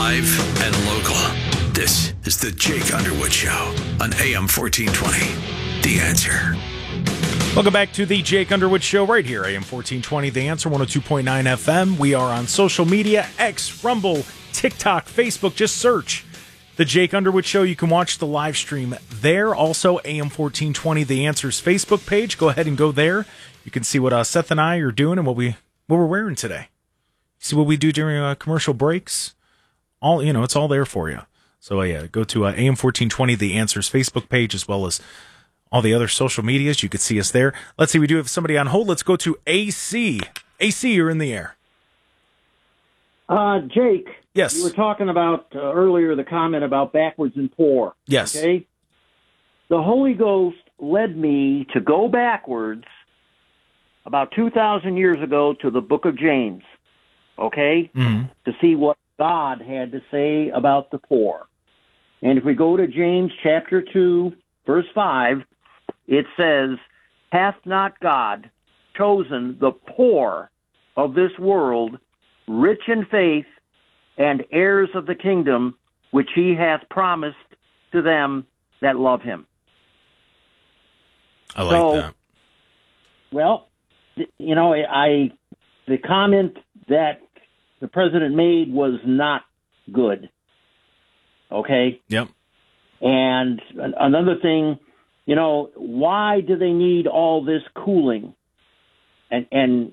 Live and local. This is the Jake Underwood Show on AM 1420. The Answer. Welcome back to the Jake Underwood Show right here, AM 1420, The Answer, 102.9 FM. We are on social media, X, Rumble, TikTok, Facebook. Just search the Jake Underwood Show. You can watch the live stream there. Also, AM 1420, The Answer's Facebook page. Go ahead and go there. You can see what Seth and I are doing and what we're wearing today. See what we do during commercial breaks. It's all there for you. So go to AM 1420, The Answer's Facebook page, as well as all the other social medias. You could see us there. Let's see, we do have somebody on hold. Let's go to AC. AC, you're in the air. Jake. Yes. You were talking about earlier the comment about backwards and poor. Yes. Okay. The Holy Ghost led me to go backwards about 2,000 years ago to the book of James. Okay. Mm-hmm. To see what God had to say about the poor. And if we go to James chapter 2, verse 5, it says, "Hath not God chosen the poor of this world, rich in faith, and heirs of the kingdom, which he hath promised to them that love him?" I like that. Well, the comment that the president made was not good. Okay? Yep. And another thing, why do they need all this cooling? And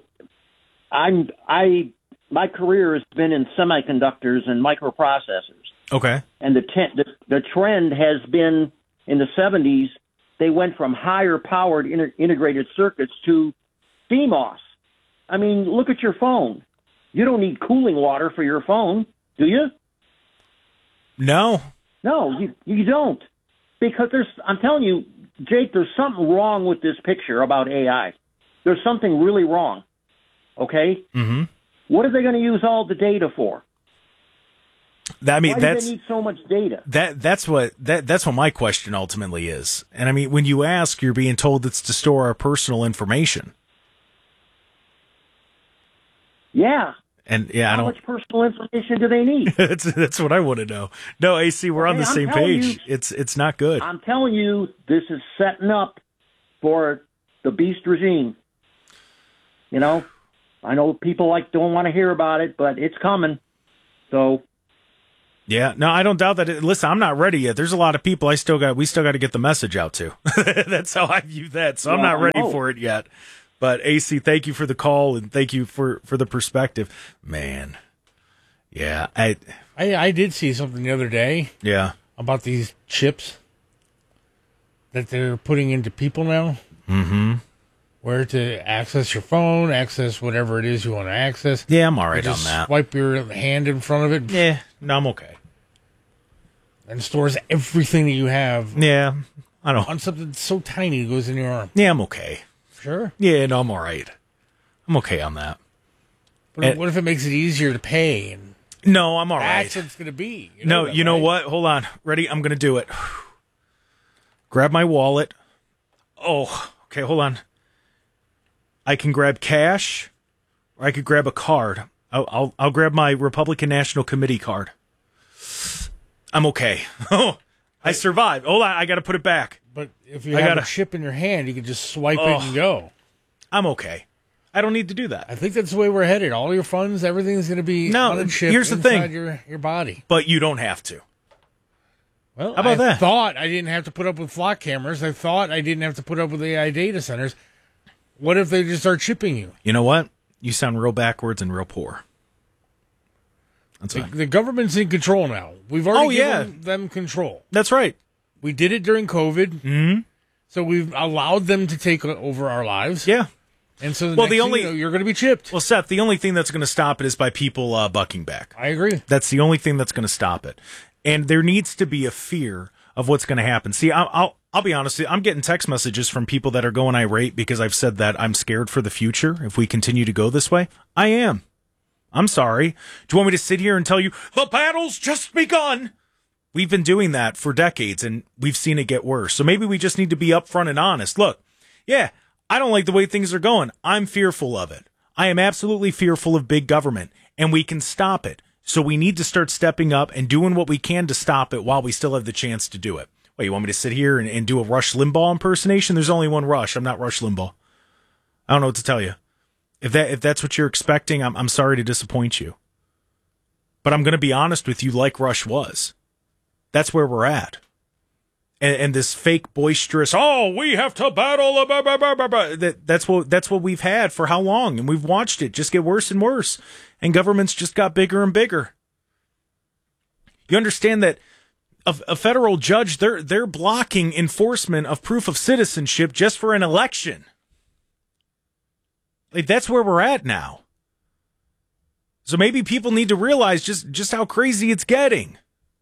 my career has been in semiconductors and microprocessors. Okay. And the trend has been in the 70s, they went from higher powered integrated circuits to CMOS. I mean, look at your phone. You don't need cooling water for your phone, do you? No. No, you don't. Because I'm telling you, Jake, there's something wrong with this picture about AI. There's something really wrong. Okay? Mm-hmm. What are they going to use all the data for? Why do they need so much data? That's what my question ultimately is. And I mean, when you ask, you're being told it's to store our personal information. Yeah. And how much personal information do they need? that's what I want to know. No, AC, we're on the same page. It's not good. I'm telling you, this is setting up for the beast regime. I know people don't want to hear about it, but it's coming. So. Yeah, no, I don't doubt that. Listen, I'm not ready yet. There's a lot of people we still got to get the message out to. That's how I view that. So I'm not ready for it yet. But AC, thank you for the call and thank you for the perspective. Man. Yeah. I did see something the other day. Yeah. About these chips that they're putting into people now. Mm-hmm. Where to access your phone, access whatever it is you want to access. Yeah, I'm all right on that. Swipe your hand in front of it. Yeah, no, I'm okay. And stores everything that you have. Yeah, I don't. On something so tiny that goes in your arm. Yeah, I'm okay. Sure? Yeah, no, I'm all right. I'm okay on that. But what if it makes it easier to pay? And no, I'm all right. That's what it's going to be. You know what? Hold on. Ready? I'm going to do it. Grab my wallet. Oh, okay, hold on. I can grab cash, or I could grab a card. I'll grab my Republican National Committee card. I'm okay. Oh, I survived. Hold on, I got to put it back. But if you have a chip in your hand, you can just swipe it and go. I'm okay. I don't need to do that. I think that's the way we're headed. All your funds, everything's going to be on a chip here's the thing. Your body. But you don't have to. Well, how about that? I thought I didn't have to put up with flock cameras. I thought I didn't have to put up with AI data centers. What if they just start chipping you? You know what? You sound real backwards and real poor. That's right. The government's in control now. We've already given them control. That's right. We did it during COVID. Mm-hmm. So we've allowed them to take over our lives. Yeah. And so you're going to be chipped. Well, Seth, the only thing that's going to stop it is by people bucking back. I agree. That's the only thing that's going to stop it. And there needs to be a fear of what's going to happen. See, I'll be honest. I'm getting text messages from people that are going irate because I've said that I'm scared for the future if we continue to go this way. I am. I'm sorry. Do you want me to sit here and tell you, the battle's just begun? We've been doing that for decades, and we've seen it get worse. So maybe we just need to be upfront and honest. Look, yeah, I don't like the way things are going. I'm fearful of it. I am absolutely fearful of big government, and we can stop it. So we need to start stepping up and doing what we can to stop it while we still have the chance to do it. Wait, you want me to sit here and do a Rush Limbaugh impersonation? There's only one Rush. I'm not Rush Limbaugh. I don't know what to tell you. If that's what you're expecting, I'm sorry to disappoint you. But I'm going to be honest with you, like Rush was. That's where we're at. And this fake boisterous, we have to battle. That's what we've had for how long? And we've watched it just get worse and worse. And governments just got bigger and bigger. You understand that a federal judge, they're blocking enforcement of proof of citizenship just for an election. Like, that's where we're at now. So maybe people need to realize just how crazy it's getting.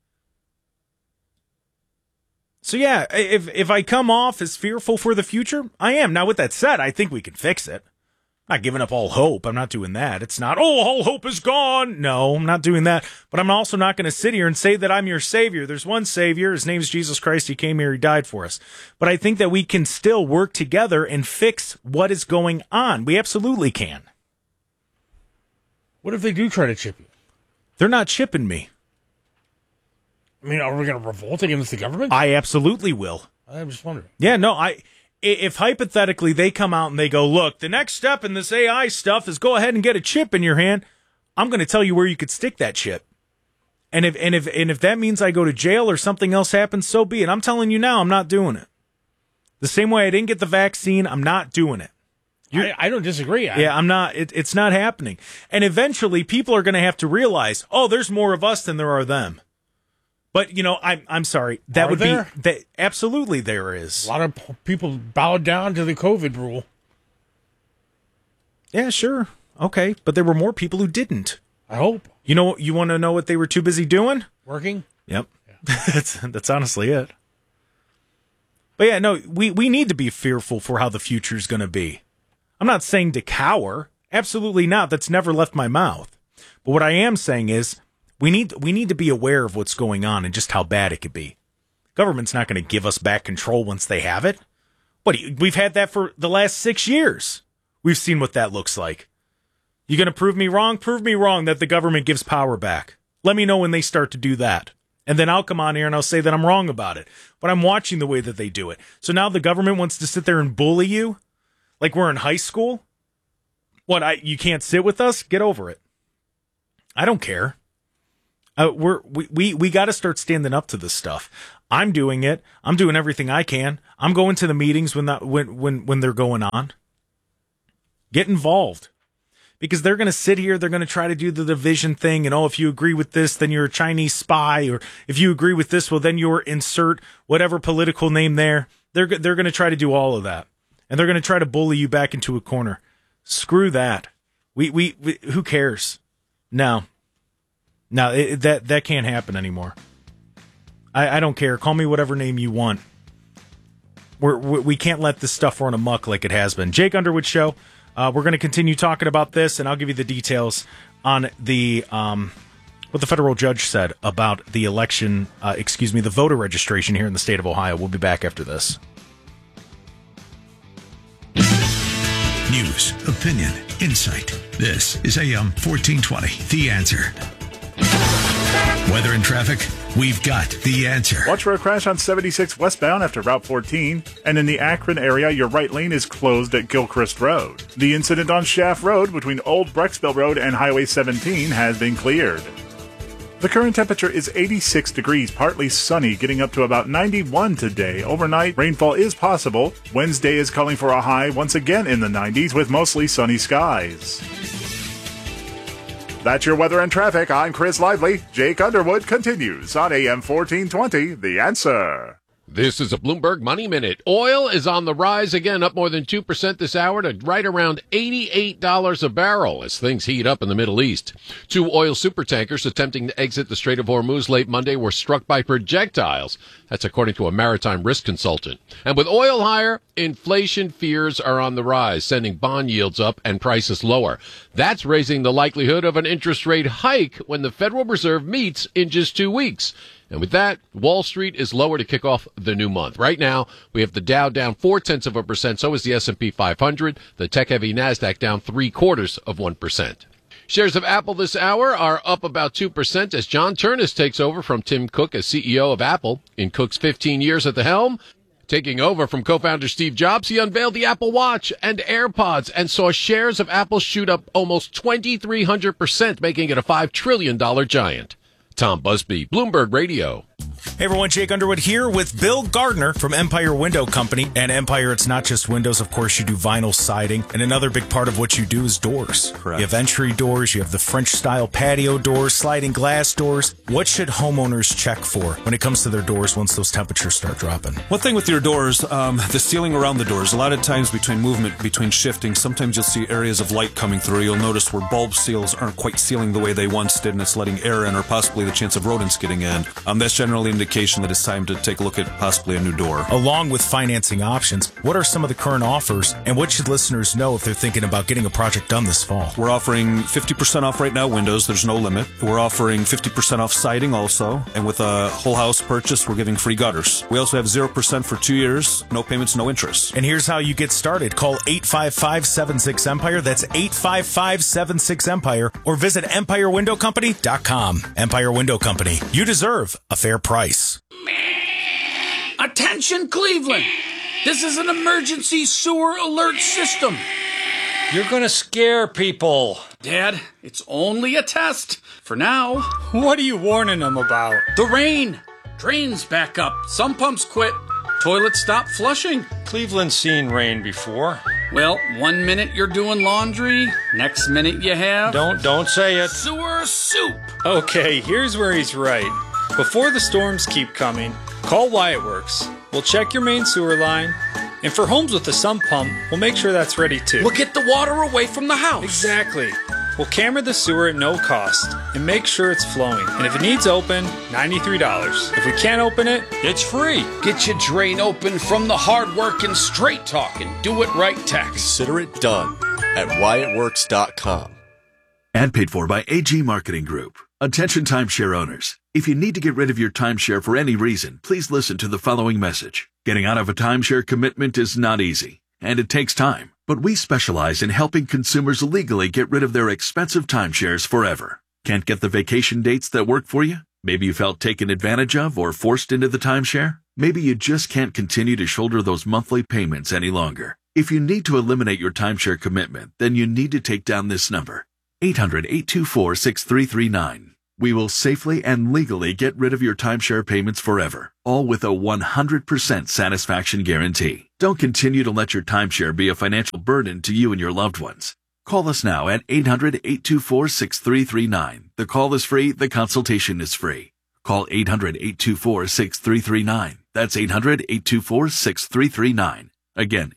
So yeah, if I come off as fearful for the future, I am. Now, with that said, I think we can fix it. I'm not giving up all hope. I'm not doing that. It's not, all hope is gone. No, I'm not doing that. But I'm also not going to sit here and say that I'm your savior. There's one savior. His name's Jesus Christ. He came here. He died for us. But I think that we can still work together and fix what is going on. We absolutely can. What if they do try to chip you? They're not chipping me. I mean, are we going to revolt against the government? I absolutely will. I'm just wondering. Yeah, no, if hypothetically they come out and they go, look, the next step in this AI stuff is go ahead and get a chip in your hand, I'm going to tell you where you could stick that chip. And if that means I go to jail or something else happens, so be it. I'm telling you now, I'm not doing it. The same way I didn't get the vaccine, I'm not doing it. I don't disagree. I'm not. It's not happening. And eventually people are going to have to realize, there's more of us than there are them. But, I'm sorry. That would be absolutely there is. A lot of people bowed down to the COVID rule. Yeah, sure. Okay. But there were more people who didn't. I hope. You want to know what they were too busy doing? Working? Yep. Yeah. That's honestly it. But yeah, no, we need to be fearful for how the future is going to be. I'm not saying to cower. Absolutely not. That's never left my mouth. But what I am saying is, we need to be aware of what's going on and just how bad it could be. Government's not going to give us back control once they have it. We've had that for the last 6 years. We've seen what that looks like. You going to prove me wrong? Prove me wrong that the government gives power back. Let me know when they start to do that. And then I'll come on here and I'll say that I'm wrong about it. But I'm watching the way that they do it. So now the government wants to sit there and bully you like we're in high school? You can't sit with us? Get over it. I don't care. We got to start standing up to this stuff. I'm doing it. I'm doing everything I can. I'm going to the meetings when they're going on. Get involved, because they're going to sit here. They're going to try to do the division thing. And if you agree with this, then you're a Chinese spy. Or if you agree with this, well, then you're insert whatever political name there. They're going to try to do all of that, and they're going to try to bully you back into a corner. Screw that. We who cares? No. No, that can't happen anymore. I don't care. Call me whatever name you want. We can't let this stuff run amok like it has been. Jake Underwood Show. We're going to continue talking about this, and I'll give you the details on the what the federal judge said about the election, the voter registration here in the state of Ohio. We'll be back after this. News, opinion, insight. This is AM 1420, The Answer. Weather and traffic, we've got the answer. Watch for a crash on 76 westbound after Route 14. And in the Akron area, your right lane is closed at Gilchrist Road. The incident on Shaft Road between Old Brecksville Road and Highway 17 has been cleared. The current temperature is 86 degrees, partly sunny, getting up to about 91 today. Overnight, rainfall is possible. Wednesday is calling for a high once again in the 90s with mostly sunny skies. That's your weather and traffic. I'm Chris Lively. Jake Underwood continues on AM 1420, The Answer. This is a Bloomberg Money Minute. Oil is on the rise again, up more than 2% this hour to right around $88 a barrel as things heat up in the Middle East. 2 oil supertankers attempting to exit the Strait of Hormuz late Monday were struck by projectiles. That's according to a maritime risk consultant. And with oil higher, inflation fears are on the rise, sending bond yields up and prices lower. That's raising the likelihood of an interest rate hike when the Federal Reserve meets in just 2 weeks. And with that, Wall Street is lower to kick off the new month. Right now, we have the Dow down 0.4%. So is the S&P 500. The tech-heavy NASDAQ down 0.75%. Shares of Apple this hour are up about 2% as John Ternus takes over from Tim Cook as CEO of Apple. In Cook's 15 years at the helm, taking over from co-founder Steve Jobs, he unveiled the Apple Watch and AirPods and saw shares of Apple shoot up almost 2,300%, making it a $5 trillion giant. Tom Busby, Bloomberg Radio. Hey everyone, Jake Underwood here with Bill Gardner from Empire Window Company. And Empire, it's not just windows. Of course, you do vinyl siding. And another big part of what you do is doors. Correct. You have entry doors. You have the French-style patio doors, sliding glass doors. What should homeowners check for when it comes to their doors once those temperatures start dropping? One thing with your doors, the sealing around the doors. A lot of times between shifting, sometimes you'll see areas of light coming through. You'll notice where bulb seals aren't quite sealing the way they once did, and it's letting air in or possibly the chance of rodents getting in. That's generally an indication that it's time to take a look at possibly a new door. Along with financing options, what are some of the current offers, and what should listeners know if they're thinking about getting a project done this fall? We're offering 50% off right now windows. There's no limit. We're offering 50% off siding also, and with a whole house purchase, we're giving free gutters. We also have 0% for 2 years, no payments, no interest. And here's how you get started. Call 855-76-EMPIRE. That's 855-76-EMPIRE, or visit EmpireWindowCompany.com. Empire Window Company. You deserve a fair price. Attention, Cleveland! This is an emergency sewer alert system. You're gonna scare people. Dad, it's only a test. For now. What are you warning them about? The rain. Drains back up. Some pumps quit. Toilets stop flushing. Cleveland's seen rain before. Well, 1 minute you're doing laundry. Next minute you have... Don't say it. Sewer soup. Okay, here's where he's right. Before the storms keep coming, call Wyatt Works. We'll check your main sewer line, and for homes with a sump pump, we'll make sure that's ready too. We'll get the water away from the house. Exactly. We'll camera the sewer at no cost and make sure it's flowing. And if it needs open, $93. If we can't open it, It's free. Get your drain open from the hard work and straight talking. Do it right tax. Consider it done at WyattWorks.com. And paid for by AG Marketing Group. Attention timeshare owners. If you need to get rid of your timeshare for any reason, please listen to the following message. Getting out of a timeshare commitment is not easy, and it takes time. But we specialize in helping consumers legally get rid of their expensive timeshares forever. Can't get the vacation dates that work for you? Maybe you felt taken advantage of or forced into the timeshare? Maybe you just can't continue to shoulder those monthly payments any longer. If you need to eliminate your timeshare commitment, then you need to take down this number. 800-824-6339. We will safely and legally get rid of your timeshare payments forever, all with a 100% satisfaction guarantee. Don't continue to let your timeshare be a financial burden to you and your loved ones. Call us now at 800-824-6339. The call is free. The consultation is free. Call 800-824-6339. That's 800-824-6339. Again,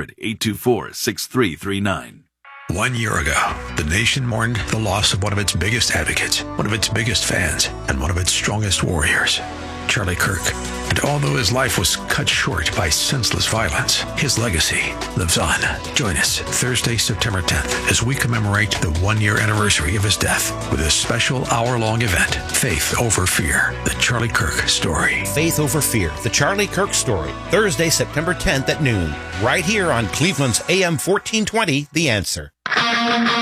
800-824-6339. 1 year ago, the nation mourned the loss of one of its biggest advocates, one of its biggest fans, and one of its strongest warriors, Charlie Kirk. And although his life was cut short by senseless violence, his legacy lives on. Join us Thursday, September 10th, as we commemorate the 1 year anniversary of his death with a special hour-long event, Faith Over Fear, the Charlie Kirk story. Faith Over Fear, the Charlie Kirk story, Thursday, September 10th at noon, right here on Cleveland's AM 1420, The Answer.